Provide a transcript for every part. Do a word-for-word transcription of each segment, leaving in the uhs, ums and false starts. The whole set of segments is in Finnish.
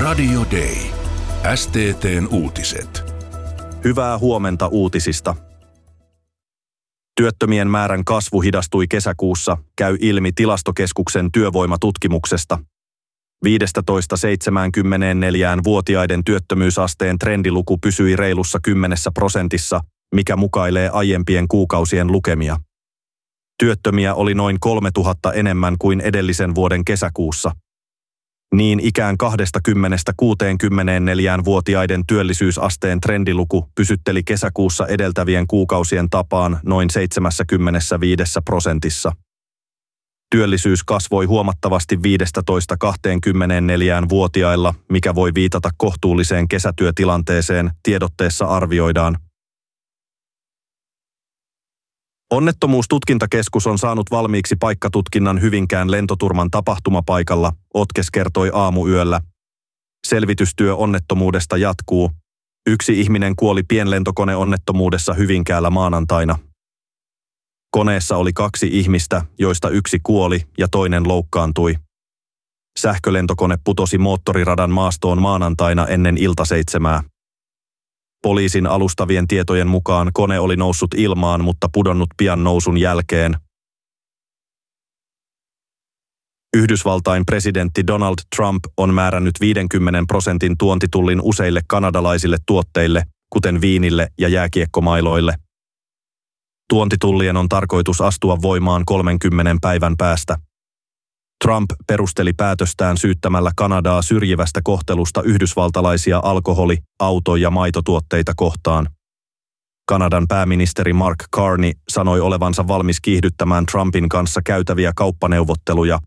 Radio Day. S T T:n uutiset. Hyvää huomenta uutisista. Työttömien määrän kasvu hidastui kesäkuussa, käy ilmi Tilastokeskuksen työvoimatutkimuksesta. viisitoista seitsemänkymmentäneljä-vuotiaiden työttömyysasteen trendiluku pysyi reilussa kymmenessä prosentissa, mikä mukailee aiempien kuukausien lukemia. Työttömiä oli noin kolmetuhatta enemmän kuin edellisen vuoden kesäkuussa. Niin ikään kaksikymmentä kuuteenkymmeneenneljään-vuotiaiden työllisyysasteen trendiluku pysytteli kesäkuussa edeltävien kuukausien tapaan noin seitsemänkymmentäviisi prosentissa. Työllisyys kasvoi huomattavasti viisitoista kaksikymmentäneljään-vuotiailla, mikä voi viitata kohtuulliseen kesätyötilanteeseen, tiedotteessa arvioidaan. Onnettomuustutkintakeskus on saanut valmiiksi paikkatutkinnan Hyvinkään lentoturman tapahtumapaikalla, Otkes kertoi aamuyöllä. Selvitystyö onnettomuudesta jatkuu. Yksi ihminen kuoli pienlentokoneonnettomuudessa Hyvinkäällä maanantaina. Koneessa oli kaksi ihmistä, joista yksi kuoli ja toinen loukkaantui. Sähkölentokone putosi moottoriradan maastoon maanantaina ennen iltaseitsemää. Poliisin alustavien tietojen mukaan kone oli noussut ilmaan, mutta pudonnut pian nousun jälkeen. Yhdysvaltain presidentti Donald Trump on määrännyt viidenkymmenen prosentin tuontitullin useille kanadalaisille tuotteille, kuten viinille ja jääkiekkomailoille. Tuontitullien on tarkoitus astua voimaan kolmenkymmenen päivän päästä. Trump perusteli päätöstään syyttämällä Kanadaa syrjivästä kohtelusta yhdysvaltalaisia alkoholi-, auto- ja maitotuotteita kohtaan. Kanadan pääministeri Mark Carney sanoi olevansa valmis kiihdyttämään Trumpin kanssa käytäviä kauppaneuvotteluja.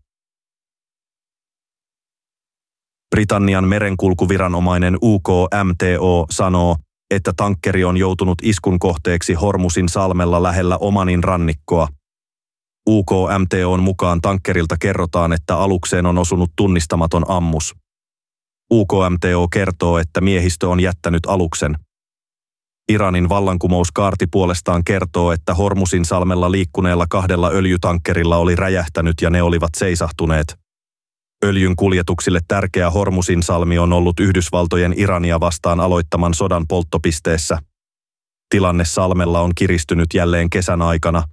Britannian merenkulkuviranomainen U K M T O sanoo, että tankkeri on joutunut iskun kohteeksi Hormusin salmella lähellä Omanin rannikkoa. U K M T O:n mukaan tankkerilta kerrotaan, että alukseen on osunut tunnistamaton ammus. U K M T O kertoo, että miehistö on jättänyt aluksen. Iranin vallankumouskaarti puolestaan kertoo, että Hormusin salmella liikkuneella kahdella öljytankkerilla oli räjähtänyt ja ne olivat seisahtuneet. Öljyn kuljetuksille tärkeä Hormusin salmi on ollut Yhdysvaltojen Irania vastaan aloittaman sodan polttopisteessä. Tilanne salmella on kiristynyt jälleen kesän aikana.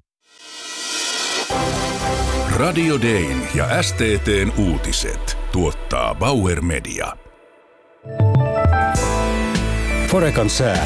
Radio Dayn ja S T T:n uutiset tuottaa Bauer Media. Forekan sää.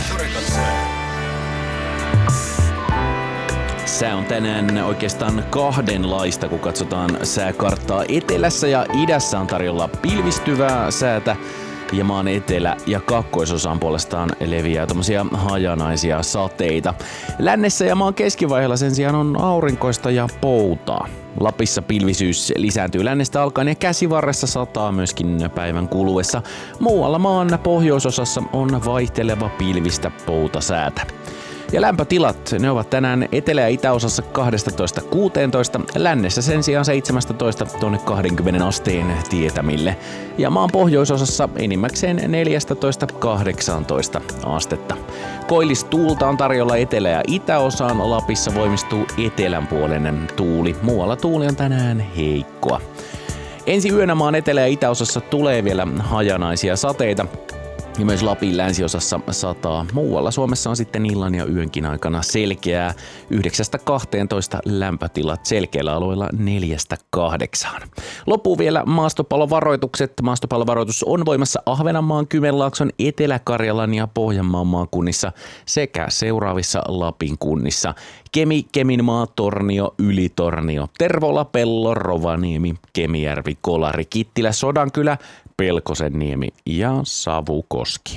Sää on tänään oikeastaan kahdenlaista, kun katsotaan sääkarttaa. Etelässä ja idässä on tarjolla pilvistyvää säätä ja maan etelä- ja kaakkoisosaan puolestaan leviää tommosia hajanaisia sateita. Lännessä ja maan keskivaiheella sen sijaan on aurinkoista ja poutaa. Lapissa pilvisyys lisääntyy lännestä alkaen ja käsivarressa sataa myöskin päivän kuluessa. Muualla maan pohjoisosassa on vaihteleva pilvistä poutasäätä. Ja lämpötilat, ne ovat tänään etelä- ja itäosassa kaksitoista kuusitoista, lännessä sen sijaan seitsemäntoista tuonne kaksikymmentä asteen tietämille. Ja maan pohjoisosassa enimmäkseen neljätoista kahdeksantoista astetta. Koillistuulta on tarjolla etelä- ja itäosaan, Lapissa voimistuu etelänpuolinen tuuli. Muualla tuuli on tänään heikkoa. Ensi yönä maan etelä- ja itäosassa tulee vielä hajanaisia sateita. Ja myös Lapin länsiosassa sataa. Muualla Suomessa on sitten illan ja yönkin aikana selkeää. yhdeksästä kahteentoista lämpötilat selkeillä alueilla neljästä kahdeksaan. Loppuu vielä maastopallovaroitukset. Maastopallovaroitus on voimassa Ahvenanmaan, Kymenlaakson, Etelä-Karjalan ja Pohjanmaan maakunnissa sekä seuraavissa Lapin kunnissa: Kemi, Keminmaa, Tornio, Ylitornio, Tervola, Pello, Rovaniemi, Kemijärvi, Kolari, Kittilä, Sodankylä, Pelkosenniemi ja Savukoski.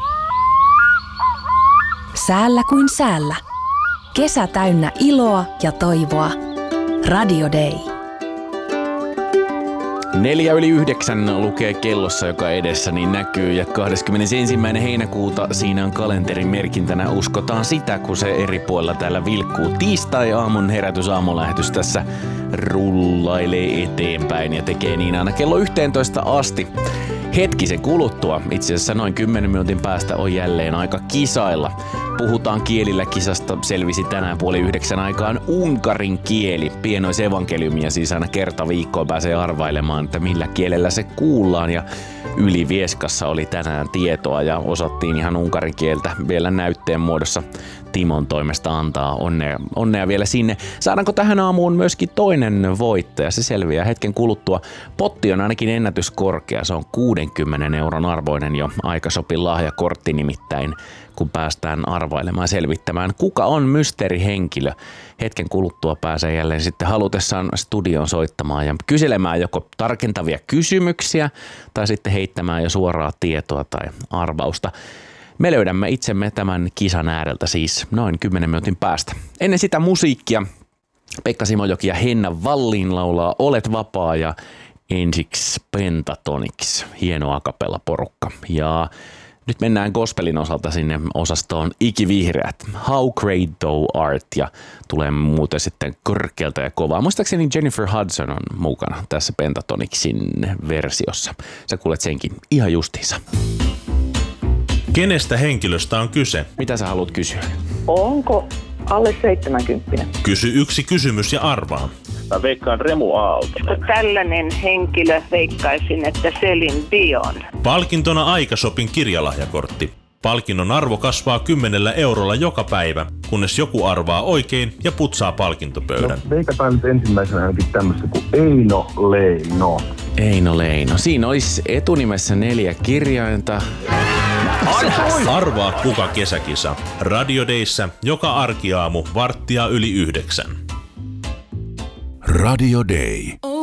Säällä kuin säällä. Kesä täynnä iloa ja toivoa. Radio Day. Neljä yli yhdeksän lukee kellossa, joka edessä niin näkyy, ja kahdeskymmenesensimmäinen heinäkuuta siinä on kalenterin merkintänä. Uskotaan sitä, kun se eri puolella täällä vilkkuu. Tiistai-aamun herätysaamulähetys tässä rullailee eteenpäin ja tekee niin aina kello yhteentoista asti. Hetkisen kuluttua, itse asiassa noin kymmenen minuutin päästä, on jälleen aika kisailla. Puhutaan kielillä -kisasta selvisi tänään puoli yhdeksän aikaan unkarin kieli. Pienoisevankeliumia siis aina kerta viikkoon pääsee arvailemaan, että millä kielellä se kuullaan. Ja Yli-Vieskassa oli tänään tietoa ja osattiin ihan unkarin kieltä vielä näytteen muodossa Timon toimesta antaa. Onnea, onnea vielä sinne. Saadaanko tähän aamuun myöskin toinen voittaja? Se selviää hetken kuluttua. Potti on ainakin ennätyskorkea. Se on kuudenkymmenen euron arvoinen jo Aikasopin lahjakortti nimittäin, kun päästään arvailemaan ja selvittämään, kuka on mysteerihenkilö. Hetken kuluttua pääsee jälleen sitten halutessaan studioon soittamaan ja kyselemään joko tarkentavia kysymyksiä tai sitten heittämään jo suoraa tietoa tai arvausta. Me löydämme itsemme tämän kisan ääreltä siis noin kymmenen minuutin päästä. Ennen sitä musiikkia Pekka Simojoki ja Henna Wallin laulaa Olet vapaa ja ensiksi Pentatonix. Hieno a cappella porukka. Ja nyt mennään gospelin osalta sinne osastoon Ikivihreät. How Great Thou Art ja tulee muuten sitten korkealta ja kovaa. Muistaakseni Jennifer Hudson on mukana tässä Pentatonixin versiossa. Sä kuulet senkin ihan justiinsa. Kenestä henkilöstä on kyse? Mitä sä haluat kysyä? Onko alle seitsemänkymmentä? Kysy yksi kysymys ja arvaa. Mä veikkaan Remu Aaltonen. Tällainen henkilö veikkaisin, että Celine Dion. Palkintona Aikasopin kirjalahjakortti. Palkinnon arvo kasvaa kymmenellä eurolla joka päivä, kunnes joku arvaa oikein ja putsaa palkintopöydän. No, veikataan nyt ensimmäisenä ainakin tämmöistä kuin Eino Leino. Eino Leino. Siinä olisi etunimessä neljä kirjainta. Arvaa kuka kesäkisa. Radio Dayssä joka arkiaamu varttia yli yhdeksän. Radio Day.